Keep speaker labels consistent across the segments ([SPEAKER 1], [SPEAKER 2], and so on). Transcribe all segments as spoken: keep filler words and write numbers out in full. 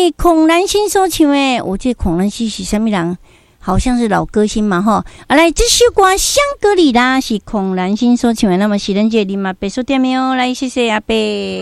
[SPEAKER 1] 孔兰心所唱的，我这孔兰心是什么人？好像是老歌星嘛吼。啊，来这首歌《香格里拉》是孔兰心所唱的，那么是咱这林阿伯所点的哦。来，谢谢阿伯。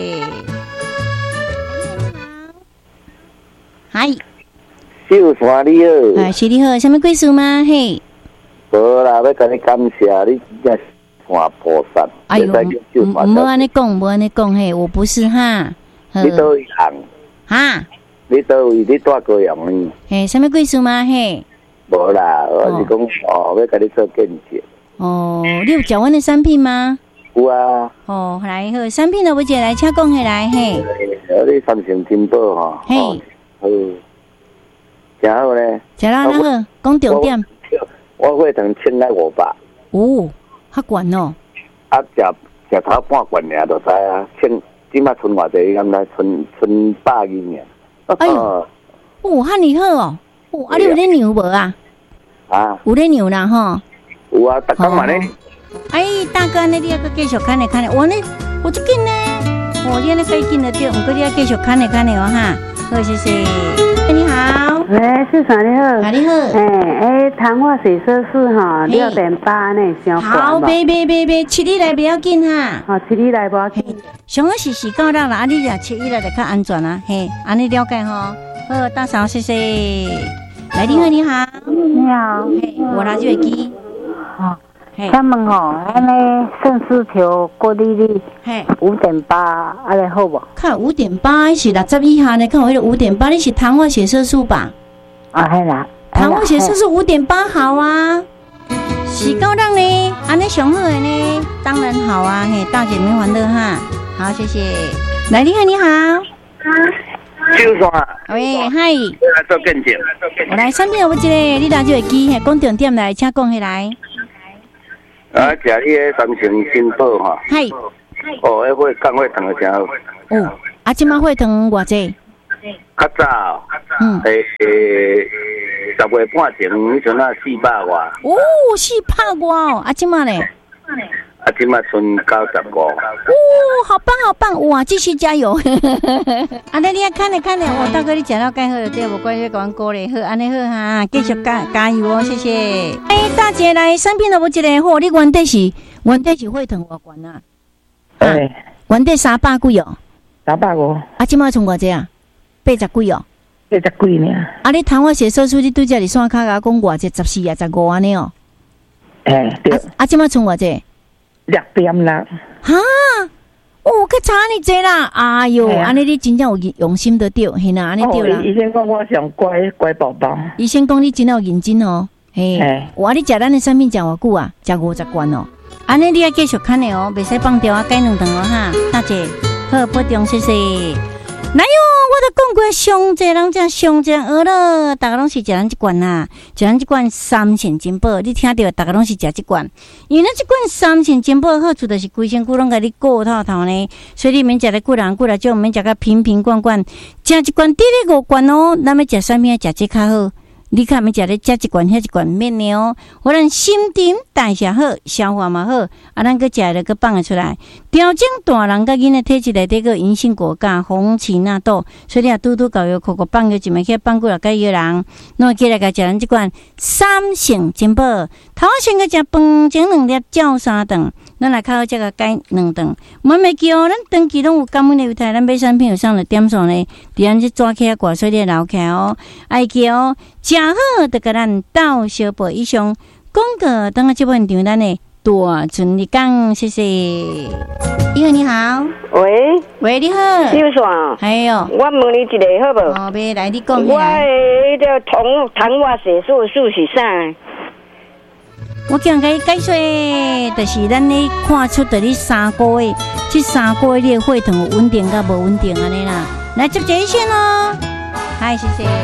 [SPEAKER 1] 嗨，
[SPEAKER 2] 秀山你好。
[SPEAKER 1] 啊，是你好，什么故事吗？嘿。
[SPEAKER 2] 无啦，要跟你感谢你，真是看菩萨。
[SPEAKER 1] 哎呦，唔好安尼讲，唔好安尼讲嘿，我不是哈。
[SPEAKER 2] 你倒位人？
[SPEAKER 1] 哈？
[SPEAKER 2] 你倒位？你住高雄呢？
[SPEAKER 1] 嘿，什么故事吗？嘿。
[SPEAKER 2] 无啦，我是讲哦，要跟你做见证。
[SPEAKER 1] 哦，你有食阮的产品吗？
[SPEAKER 2] 有啊。
[SPEAKER 1] 哦，来好，产品都不借来，请讲起来嘿。
[SPEAKER 2] 呃，你三成金宝吼。
[SPEAKER 1] 嘿。
[SPEAKER 2] 好。真好呢。
[SPEAKER 1] 真啦，那好，讲重点。
[SPEAKER 2] 我血糖千来五百。
[SPEAKER 1] 哦，较悬哦。
[SPEAKER 2] 啊，食食头半罐尔就知啊，千即马存偌济？敢若存存百二尔。
[SPEAKER 1] 哎呦，哦，遐尼好哦。哦，啊，你有咧牛无啊？
[SPEAKER 2] 啊，
[SPEAKER 1] 有咧牛啦吼。
[SPEAKER 2] 有啊，逐工嘛咧。
[SPEAKER 1] 哎，大哥，你要继续看咧看咧，我呢，我这紧呢，我你那可以紧的对，不过你要继续看咧看咧哦哈。好，谢谢。哎，你好。
[SPEAKER 3] 喂，市长你好。
[SPEAKER 1] 啊，你好。
[SPEAKER 3] 哎哎，谈话水色是哈六点八呢，上
[SPEAKER 1] 好，别别别别，七里来不要紧哈。
[SPEAKER 3] 好，七里来不要紧。
[SPEAKER 1] 上个是是够人啦，啊，你若七里来就较安全啦，嘿，安尼了解吼。好，大嫂，谢谢。来，你好，你好。
[SPEAKER 3] 你好。
[SPEAKER 1] 嘿，我拿手机。
[SPEAKER 3] 好。他们吼，安尼盛世球过利率，嘿，五点八，安尼好不？
[SPEAKER 1] 看五点八是六十以下呢，看我迄个五点八，你是糖化血色素吧？
[SPEAKER 3] 啊，系啦，
[SPEAKER 1] 糖化血色素五点八好啊，是够人呢，安尼上好的呢，当然好啊，嘿，大姐没烦恼哈，好，谢谢。来，你好，你好。
[SPEAKER 2] 秀山。
[SPEAKER 1] 喂，嗨。
[SPEAKER 2] 来做见证。
[SPEAKER 1] 我来产品有一个，你拿这个机，嘿，讲重点来，请讲起来。
[SPEAKER 2] 啊，食你个三成金宝吼。
[SPEAKER 1] 嗨。
[SPEAKER 2] 哦，迄血降血糖个真好。
[SPEAKER 1] 哦，啊，即马血糖偌济？
[SPEAKER 2] 较早，嗯，诶，十月半前，迄阵啊四百外。
[SPEAKER 1] 哦，四百外哦，啊，即马咧？
[SPEAKER 2] 啊，即马剩九十五。
[SPEAKER 1] 哦，好棒好棒！哇，继续加油！安尼你啊，看咧看咧，我大哥你食到介好了，对，无怪你讲鼓励好，安尼好哈，继续加加油哦，谢谢。哎，大姐来，产品都无一个好，你原底是原底是血糖偌悬啊？
[SPEAKER 3] 对，
[SPEAKER 1] 原底三百几哦？
[SPEAKER 3] 三百五。啊，
[SPEAKER 1] 即马剩偌济啊？八十几哦？
[SPEAKER 3] 八十几呢？
[SPEAKER 1] 啊，你糖化血色素你对这里线卡甲讲偌济十四啊十五安尼哦？
[SPEAKER 3] 哎，对。
[SPEAKER 1] 啊，即马剩偌济？
[SPEAKER 3] 六点啦，
[SPEAKER 1] 哈，哦，较差你这啦，哎哟，安尼你真正有用心的对，嘿啦，安尼对啦。
[SPEAKER 3] 医生讲我上乖乖宝宝。
[SPEAKER 1] 医生讲你真有认真哦，嘿，哇，你食咱的产品食偌久啊？食五十罐哦，安尼你要继续看的哦，袂使放掉啊，改两顿哦哈，大姐，好，保重，谢谢。来哟，我都讲过，上济人才上济学了，大家拢是食咱这罐啦，食咱这罐三成金宝，你听到大家拢是食这罐，因为咱这罐三成金宝好处就是规身躯拢甲你顾透透呢，所以你免食咧几人几来种，免食甲瓶瓶罐罐，食一罐得咧五罐哦，咱要食啥物啊？食这较好。你看，免食咧，食一罐、遐一罐免呢哦。我咱心情代谢好，消化嘛好，啊，咱个食了个放得出来。调整大人甲囡仔体质内底个银杏果苷、红荠纳豆，所以你啊拄拄搞药，口口放药一枚去放过来甲药人，那起来甲食咱即罐三成金宝。头先个食饭前两粒，照三顿，咱来靠这个改两顿。莫袂记哦，咱长期拢有感恩的油台，咱买产品有上了点数呢，伫咱这抓起来挂，所以你留起来哦。爱记哦。食好，就甲咱斗小报以上广告，等下这部现场咱的大顺利讲，谢谢。你好，你好，
[SPEAKER 4] 喂，
[SPEAKER 1] 喂，你好，
[SPEAKER 4] 秀爽，
[SPEAKER 1] 还有，
[SPEAKER 4] 我问你一个好无？
[SPEAKER 1] 哦，别来，你讲。
[SPEAKER 4] 我的迄个糖糖化血色素是啥？
[SPEAKER 1] 我讲甲你解说，就是咱咧看出的你三个月，这三个月你的血糖有稳定甲无稳定安尼啦。来接这一线哦，嗨，谢谢。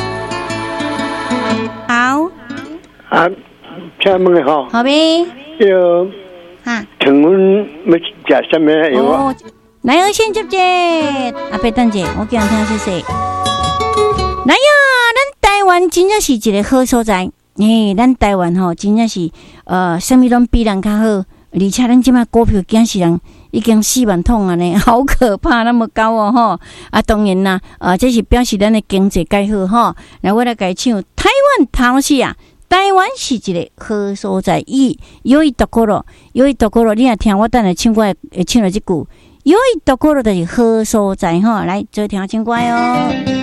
[SPEAKER 1] 好，
[SPEAKER 5] 啊，请问好，
[SPEAKER 1] 好呗，
[SPEAKER 5] 有，
[SPEAKER 1] 哈，
[SPEAKER 5] 请问要食什么药啊？
[SPEAKER 1] 来，我先接接，阿伯等姐，我叫人听谢谢。来呀，咱台湾真正是一个好所在，诶，咱台湾吼真正是呃，什么拢比人较好，而且咱即摆股票竟是人已经四万桶啊呢，好可怕，那么高哦吼！啊，当然啦，啊，这是表示咱的经济改好吼。那我来改唱台湾头是啊，台湾是一个好所在，伊有一独过咯，有一独过咯，你若听我等下唱歌会唱了这句，有一独过咯就是好所在吼，来做听唱歌哦。